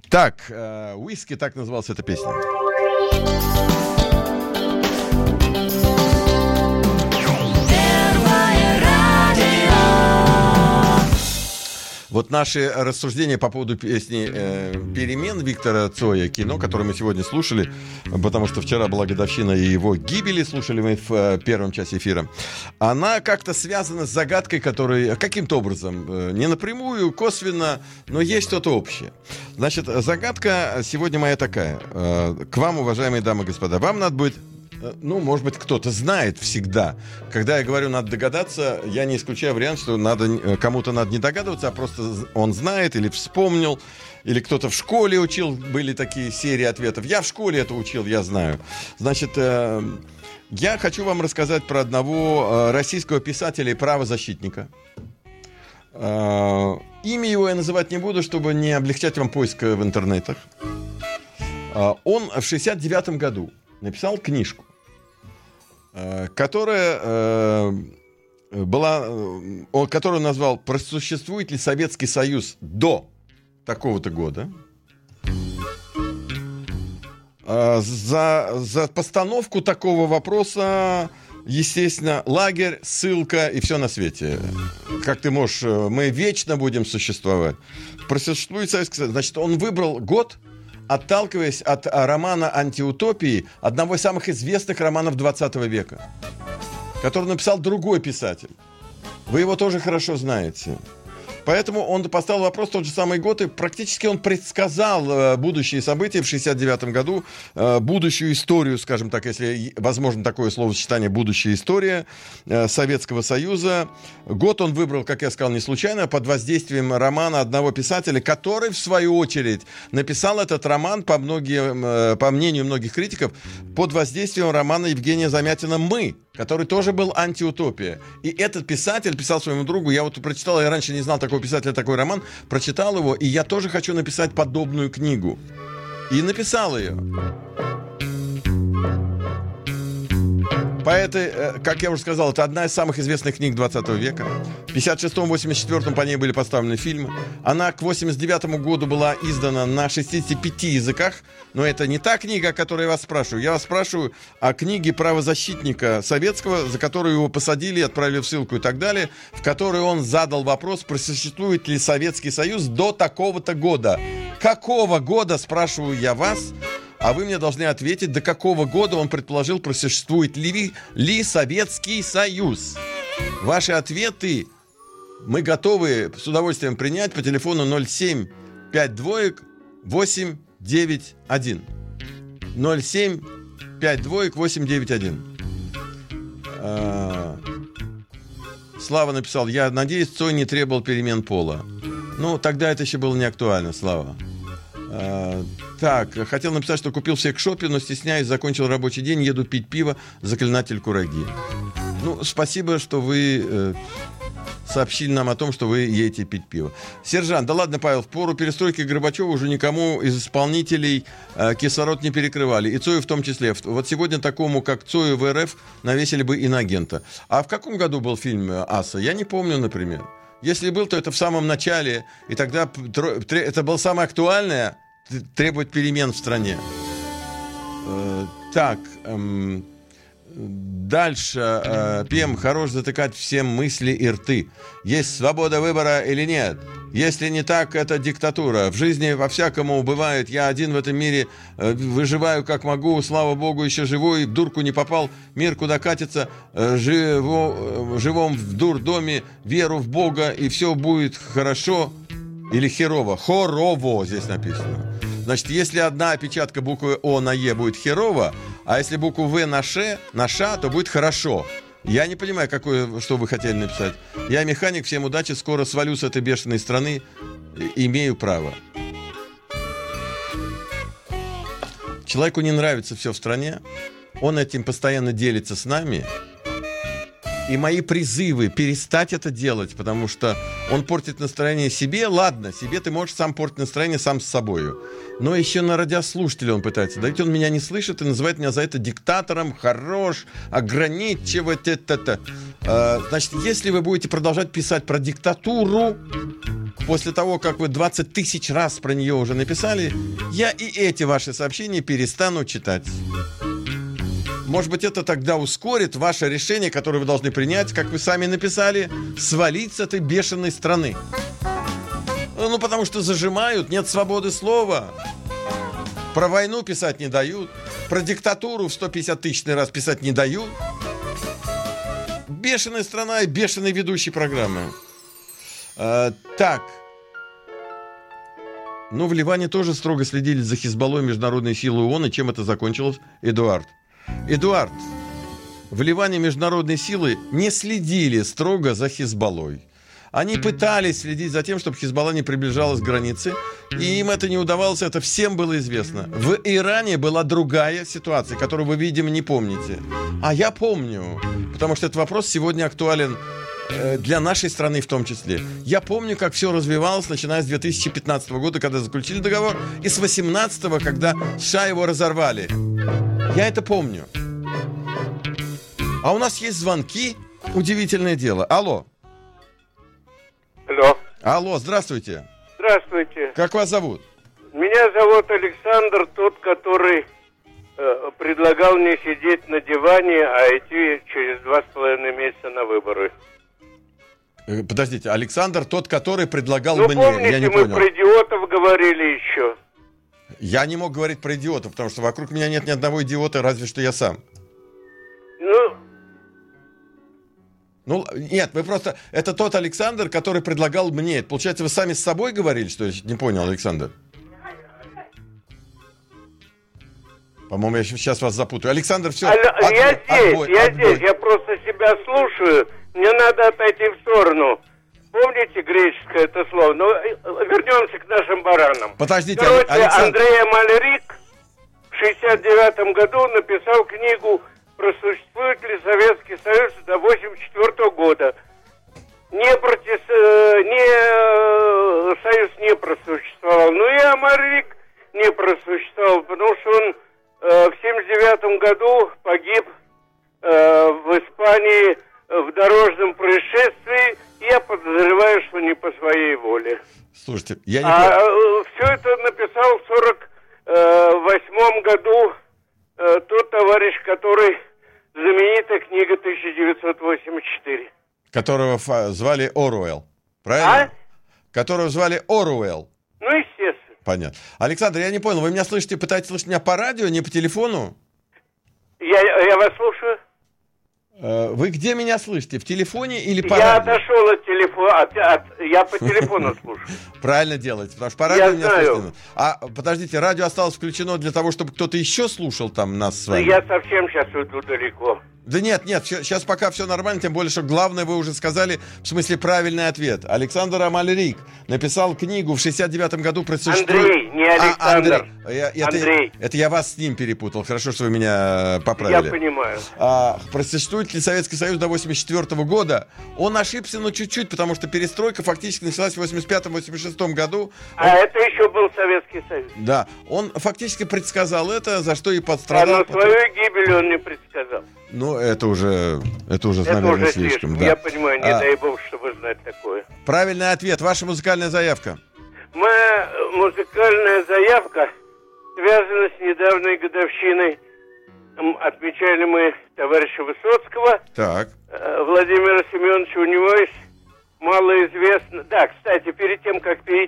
Так, «Уиски», так называлась эта песня. Вот наши рассуждения по поводу песни «Перемен» Виктора Цоя, кино, которое мы сегодня слушали, потому что вчера была годовщина его гибели, слушали мы в первом часе эфира, она как-то связана с загадкой, которая каким-то образом, не напрямую, косвенно, но есть что-то общее. Значит, загадка сегодня моя такая. К вам, уважаемые дамы и господа, вам надо будет... Ну, может быть, кто-то знает всегда. Когда я говорю, надо догадаться, я не исключаю вариант, что кому-то надо не догадываться, а просто он знает или вспомнил, или кто-то в школе учил, были такие серии ответов. Я в школе это учил, я знаю. Значит, я хочу вам рассказать про одного российского писателя и правозащитника. Имя его я называть не буду, чтобы не облегчать вам поиск в интернетах. Он в 1969 году написал книжку, которую он назвал «Просуществует ли Советский Союз до такого-то года?». За постановку такого вопроса, естественно, лагерь, ссылка и все на свете. Как ты можешь... Мы вечно будем существовать. Просуществует Советский Союз. Значит, он выбрал год, отталкиваясь от романа «Антиутопии», одного из самых известных романов 20 века, который написал другой писатель. Вы его тоже хорошо знаете. Поэтому он поставил вопрос в тот же самый год, и практически он предсказал будущие события в 1969 году, будущую историю, скажем так, если возможно такое словосочетание «будущая история» Советского Союза. Год он выбрал, как я сказал, не случайно, под воздействием романа одного писателя, который, в свою очередь, написал этот роман, по мнению многих критиков, под воздействием романа Евгения Замятина «Мы», который тоже был «Антиутопия». И этот писатель писал своему другу, я вот прочитал, я раньше не знал такого писателя, такой роман, прочитал его, и я тоже хочу написать подобную книгу. И написал ее. По этой, как я уже сказал, это одна из самых известных книг 20 века. В 1956-1984 по ней были поставлены фильмы. Она к 1989 году была издана на 65 языках. Но это не та книга, о которой я вас спрашиваю. Я вас спрашиваю о книге правозащитника советского, за которую его посадили, отправили в ссылку и так далее, в которой он задал вопрос, просуществует ли Советский Союз до такого-то года. Какого года, спрашиваю я вас? А вы мне должны ответить, до какого года он предположил, просуществует ли Советский Союз. Ваши ответы мы готовы с удовольствием принять по телефону 07-52-891. 07-52-891. Слава написал, я надеюсь, Цой не требовал перемен пола. Ну, тогда это еще было не актуально, Слава. Так, хотел написать, что купил в секс-шопе, но стесняюсь, закончил рабочий день, еду пить пиво, заклинатель кураги. Ну, спасибо, что вы сообщили нам о том, что вы едете пить пиво. Сержант, да ладно, Павел, в пору перестройки Горбачева уже никому из исполнителей кислород не перекрывали, и Цою в том числе. Вот сегодня такому, как Цою в РФ, навесили бы иноагента. А в каком году был фильм «Аса»? Я не помню, например. Если был, то это в самом начале, и тогда это было самое актуальное, требовать перемен в стране. Так, дальше. ПМ, хорош затыкать всем мысли и рты. Есть свобода выбора или нет? Если не так, это диктатура. В жизни во-всякому бывает. Я один в этом мире выживаю как могу. Слава Богу, еще живой. В дурку не попал. Мир куда катится. Живом в дурдоме. Веру в Бога. И все будет хорошо. Или херово. Хорово здесь написано. Значит, если одна опечатка буквы О на Е будет херово, а если букву В на Ш, то будет хорошо. Я не понимаю, что вы хотели написать. Я механик, всем удачи, скоро свалю с этой бешеной страны, имею право. Человеку не нравится все в стране, он этим постоянно делится с нами. И мои призывы перестать это делать, потому что он портит настроение себе. Ладно, себе ты можешь сам портить настроение сам с собою. Но еще на радиослушателя он пытается. Да ведь он меня не слышит и называет меня за это диктатором, хорош, ограничивать это. Значит, если вы будете продолжать писать про диктатуру, после того, как вы 20 тысяч раз про нее уже написали, я и эти ваши сообщения перестану читать. Может быть, это тогда ускорит ваше решение, которое вы должны принять, как вы сами написали, свалить с этой бешеной страны. Ну, потому что зажимают, нет свободы слова. Про войну писать не дают. Про диктатуру в 150 тысячный раз писать не дают. Бешеная страна и бешеный ведущий программы. Так. Ну, в Ливане тоже строго следили за Хизбаллой международные силы ООН. И чем это закончилось, Эдуард? Эдуард, в Ливане международные силы не следили строго за Хизбаллой. Они пытались следить за тем, чтобы Хизбалла не приближалась к границе, и им это не удавалось, это всем было известно. В Иране была другая ситуация, которую вы, видимо, не помните. А я помню, потому что этот вопрос сегодня актуален для нашей страны в том числе. Я помню, как все развивалось, начиная с 2015 года, когда заключили договор, и с 2018, когда США его разорвали. Я это помню. А у нас есть звонки. Удивительное дело. Алло. Алло. Алло, здравствуйте. Здравствуйте. Как вас зовут? Меня зовут Александр, тот, который предлагал мне сидеть на диване, а идти через 2,5 месяца на выборы. Подождите, Александр, тот, который предлагал мне. Помните, я не мы понял. Про идиотов говорили еще. Я не мог говорить про идиотов, потому что вокруг меня нет ни одного идиота, разве что я сам. Ну, нет, вы просто... Это тот Александр, который предлагал мне. Это, получается, вы сами с собой говорили, что я не понял, Александр? По-моему, я сейчас вас запутаю. Александр, все. Я здесь. Я просто себя слушаю. Мне надо отойти в сторону. Помните греческое это слово? Но вернемся к нашим баранам. Подождите, Александр. Андрей Малярик в 1969 году написал книгу «Просуществует ли Советский Союз до 1984 года». Союз не просуществовал. Но и Малярик не просуществовал, потому что он в 1979 году погиб в Испании в дорожном происшествии. Я подозреваю, что не по своей воле. Слушайте, я не понял. Все это написал в 1948 году тот товарищ, который знаменитая книга 1984. Которого звали Оруэлл. Правильно? А? Которого звали Оруэлл. Ну, естественно. Понятно. Александр, я не понял, вы меня слышите, пытаетесь слышать меня по радио, не по телефону? Я вас слушаю. Вы где меня слышите? В телефоне или по радио? радио? Я отошел от телефона, я по телефону слушаю. Правильно делаете, потому что по радио меня знаю. слышно. А, подождите, радио осталось включено для того, чтобы кто-то еще слушал там нас с вами? Я совсем сейчас уйду далеко. Да нет, сейчас пока все нормально, тем более, что главное вы уже сказали, в смысле правильный ответ. Александр Малярик написал книгу в 1969 году про Андрей, не Александр. Андрей. Это я вас с ним перепутал, хорошо, что вы меня поправили. Я понимаю. Просуществует ли Советский Союз до 1984 года? Он ошибся, но чуть-чуть, потому что перестройка фактически началась в 1985-1986 году. Это еще был Советский Союз. Да, он фактически предсказал это, за что и подстрадал. Но свою гибель он не предсказал. Ну, это уже наверное, слишком. Да. Я понимаю, не дай бог, чтобы знать такое. Правильный ответ. Ваша музыкальная заявка. Моя музыкальная заявка связана с недавней годовщиной. Отмечали мы товарища Высоцкого. Так. Владимира Семеновича. У него есть малоизвестно... Да, кстати, перед тем, как перейти